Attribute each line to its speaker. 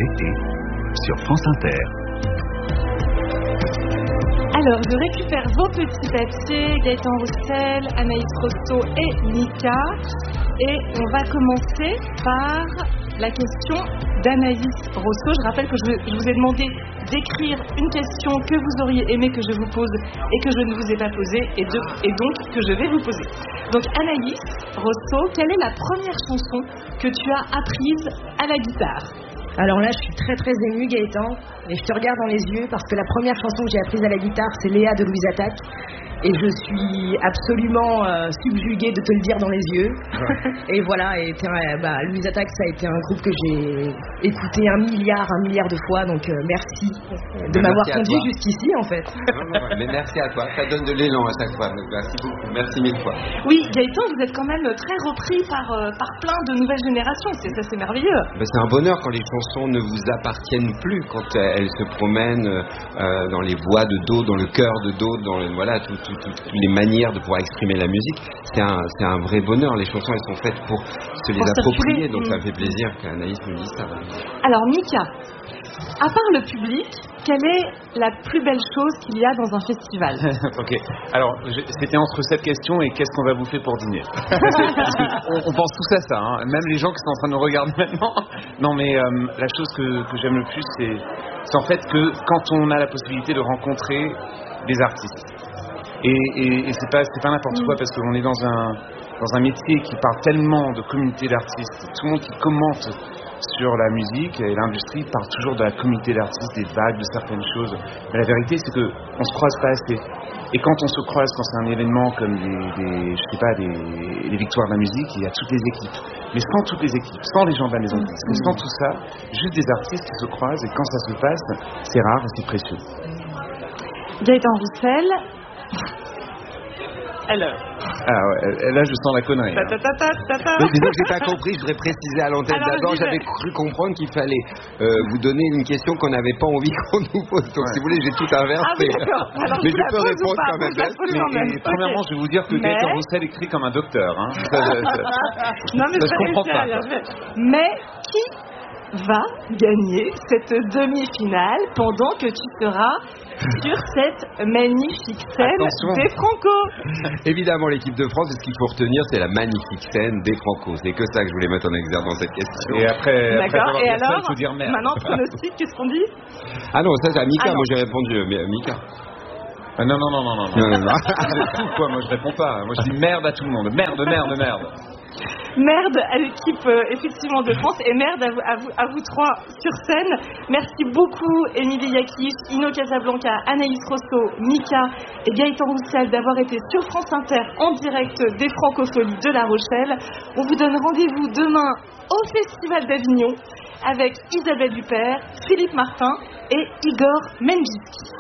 Speaker 1: d'été sur France Inter.
Speaker 2: Alors, je récupère vos petits papiers, Gaëtan Roussel, Anaïs Rosso et Mika. Et on va commencer par la question d'Anaïs Rosso. Je rappelle que je vous ai demandé d'écrire une question que vous auriez aimé que je vous pose et que je ne vous ai pas posée, et donc que je vais vous poser. Donc Anaïs Rosso, quelle est la première chanson que tu as apprise à la guitare ?
Speaker 3: Alors là, je suis très très émue, Gaëtan, et je te regarde dans les yeux parce que la première chanson que j'ai apprise à la guitare, c'est Léa de Louise Attaque. Et je suis absolument subjuguée de te le dire dans les yeux. Et voilà, Louise Attaque, ça a été un groupe que j'ai écouté un milliard de fois. Donc merci de m'avoir conduit jusqu'ici, en fait.
Speaker 4: Mais merci à toi, ça donne de l'élan à chaque fois. Donc merci beaucoup, merci mille fois.
Speaker 2: Oui, Gaëtan, vous êtes quand même très repris par plein de nouvelles générations. C'est merveilleux.
Speaker 4: C'est un bonheur quand les chansons ne vous appartiennent plus, quand elles se promènent dans les voix de Do, dans le cœur de Do, dans toutes les manières de pouvoir exprimer la musique. C'est un vrai bonheur. Les chansons, elles sont faites pour se les approprier, donc ça me fait plaisir qu'Anaïs me dise ça.
Speaker 2: Alors Mika, à part le public, quelle est la plus belle chose qu'il y a dans un festival ?
Speaker 5: Ok, alors c'était entre cette question et qu'est-ce qu'on va bouffer pour dîner. on pense tous à ça, hein. Même les gens qui sont en train de nous regarder maintenant. Non mais la chose que j'aime le plus, c'est en fait que quand on a la possibilité de rencontrer des artistes. Et c'est pas n'importe quoi, parce qu'on est dans un métier qui parle tellement de communauté d'artistes. Tout le monde qui commente sur la musique et l'industrie parle toujours de la communauté d'artistes, des vagues, de certaines choses. Mais la vérité, c'est qu'on se croise pas assez. Et quand on se croise, quand c'est un événement comme les victoires de la musique, il y a toutes les équipes. Mais sans toutes les équipes, sans les gens de la maison de disque, sans tout ça, juste des artistes qui se croisent, et quand ça se passe, c'est rare et c'est précieux.
Speaker 2: Gaëtan Roussel. Alors.
Speaker 5: Ah ouais, là je sens la connerie.
Speaker 4: Mais disons que j'ai pas compris, je voudrais préciser à l'antenne. D'abord, j'avais cru comprendre qu'il fallait vous donner une question qu'on n'avait pas envie qu'on nous pose. Donc si vous voulez, j'ai tout inversé.
Speaker 2: Alors,
Speaker 4: mais je peux répondre quand même.
Speaker 5: Mais premièrement, je vais vous dire que Gaëtan Roussel écrit comme un docteur. Hein.
Speaker 2: Non mais
Speaker 5: je comprends pas.
Speaker 2: Mais qui va gagner cette demi-finale pendant que tu seras sur cette magnifique scène des Franco?
Speaker 4: Évidemment, l'équipe de France, et ce qu'il faut retenir, c'est la magnifique scène des Franco. C'est que ça que je voulais mettre en exergue dans cette question.
Speaker 5: Et après
Speaker 2: d'accord. Et alors,
Speaker 5: il faut dire merde.
Speaker 2: maintenant, pronostic, qu'est-ce qu'on dit?
Speaker 4: Ah non, ça c'est à Mika. Moi j'ai répondu Mika.
Speaker 5: Ah non. C'est tout quoi. Moi je réponds pas. Moi je dis merde à tout le monde. Merde.
Speaker 2: Merde à l'équipe effectivement de France, et merde à vous trois sur scène. Merci beaucoup Émilie Yakish, Ino Casablanca, Anaïs Rosso, Mika et Gaëtan Roussel d'avoir été sur France Inter en direct des Francopholies de La Rochelle. On vous donne rendez-vous demain au Festival d'Avignon avec Isabelle Huppert, Philippe Martin et Igor Menjitsky.